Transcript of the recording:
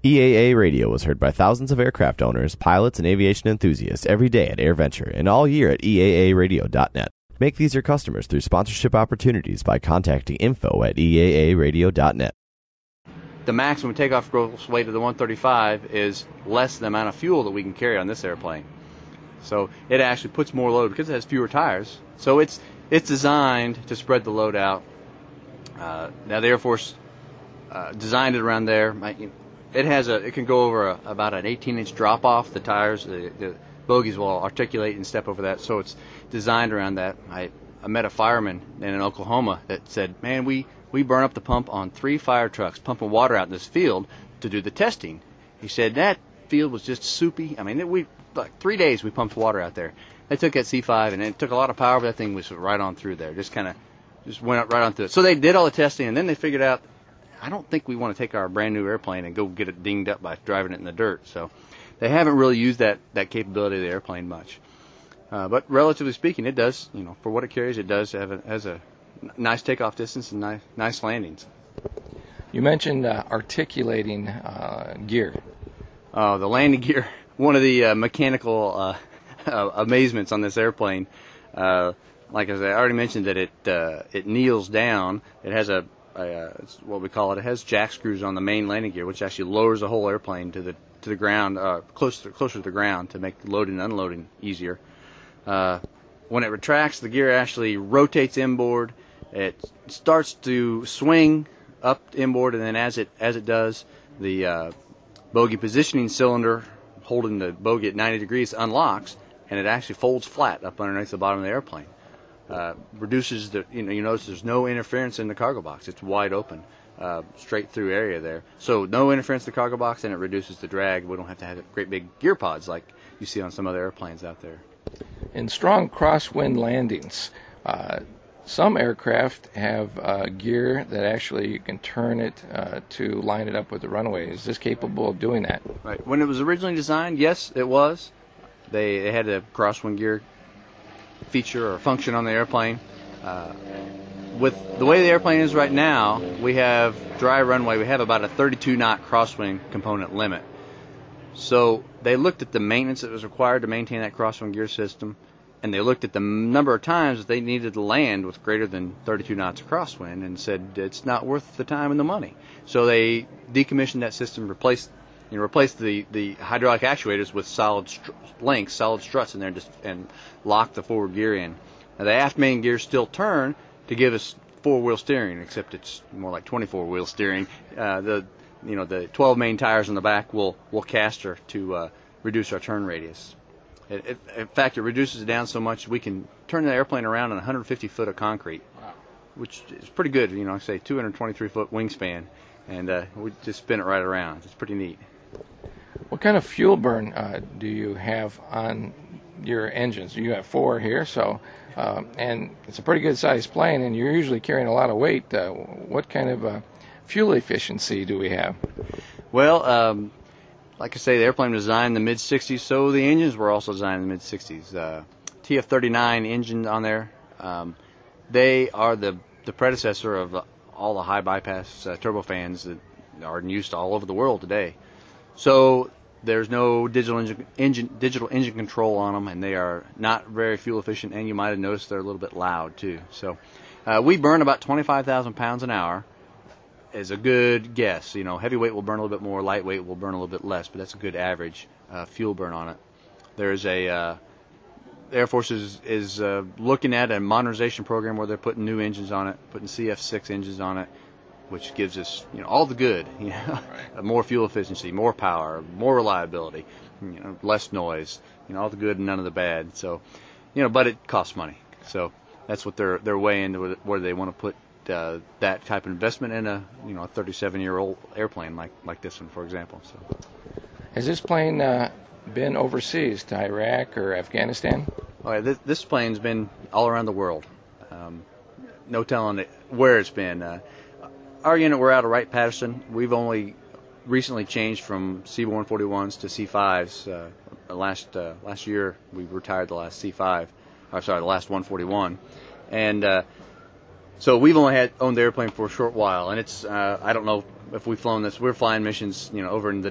EAA Radio was heard by thousands of aircraft owners, pilots, and aviation enthusiasts every day at AirVenture and all year at EAAradio.net. Make these your customers through sponsorship opportunities by contacting info@EAAradio.net. The maximum takeoff gross weight of the 135 is less than the amount of fuel that we can carry on this airplane. So it actually puts more load because it has fewer tires. So it's designed to spread the load out. Now the Air Force designed it around there. It can go over about an 18-inch drop off. The tires, the bogies will articulate and step over that. So it's designed around that. I met a fireman in Oklahoma that said, "Man, we burn up the pump on 3 fire trucks pumping water out in this field to do the testing." He said that field was just soupy. I mean, like 3 days we pumped water out there. They took that C5 and it took a lot of power, but that thing was right on through there. Just went up right on through it. So they did all the testing, and then they figured out, I don't think we want to take our brand new airplane and go get it dinged up by driving it in the dirt. So they haven't really used that capability of the airplane much. But relatively speaking, it does, for what it carries, it does has a nice takeoff distance and nice landings. You mentioned articulating gear. The landing gear, one of the mechanical amazements on this airplane. Like I already mentioned, that it kneels down. It has it's what we call it. It has jack screws on the main landing gear, which actually lowers the whole airplane to the ground, closer to the ground, to make loading and unloading easier. When it retracts, the gear actually rotates inboard. It starts to swing up inboard, and then as it does, the bogey positioning cylinder holding the bogey at 90 degrees unlocks, and it actually folds flat up underneath the bottom of the airplane. Reduces you notice there's no interference in the cargo box. It's wide open, straight through area there. So no interference in the cargo box, and it reduces the drag. We don't have to have great big gear pods like you see on some other airplanes out there. In strong crosswind landings, some aircraft have gear that actually you can turn it to line it up with the runway. Is this capable of doing that? Right. When it was originally designed, yes, it was. They had a crosswind gear feature or function on the airplane. With the way the airplane is right now, we have dry runway. We have about a 32-knot crosswind component limit. So they looked at the maintenance that was required to maintain that crosswind gear system, and they looked at the number of times that they needed to land with greater than 32 knots of crosswind and said it's not worth the time and the money. So they decommissioned that system, replaced the hydraulic actuators with solid struts in there, and locked the forward gear in. Now the aft main gears still turn to give us 4-wheel steering, except it's more like 24-wheel steering. The 12 main tires on the back will caster to reduce our turn radius. In fact, it reduces it down so much we can turn the airplane around on 150 foot of concrete, wow, which is pretty good. Say 223 foot wingspan, and we just spin it right around. It's pretty neat. What kind of fuel burn do you have on your engines? You have 4 here, so and it's a pretty good sized plane, and you're usually carrying a lot of weight. What kind of fuel efficiency do we have? Well, like I say, the airplane was designed in the mid-'60s, so the engines were also designed in the mid-'60s. TF39 engine on there. They are the predecessor of all the high bypass turbofans that are in use all over the world today. So there's no digital engine control on them, and they are not very fuel efficient, and you might have noticed they're a little bit loud too. So we burn about 25,000 pounds an hour is a good guess. Heavyweight will burn a little bit more, lightweight will burn a little bit less, but that's a good average fuel burn on it. There's the Air Force is looking at a modernization program where they're putting new engines on it, putting CF6 engines on it, which gives us all the good, right. More fuel efficiency, more power, more reliability, less noise, all the good and none of the bad. So, but it costs money. So that's what they're weighing where they want to put that type of investment in a 37-year-old airplane like this one, for example. So, has this plane been overseas to Iraq or Afghanistan? Oh, yeah, this plane's been all around the world. No telling where it's been. Our unit, we're out of Wright-Patterson. We've only recently changed from C-141s to C-5s. Last year, we retired the last C-5. The last 141. And so we've only owned the airplane for a short while. And it's I don't know if we've flown this. We're flying missions, over in the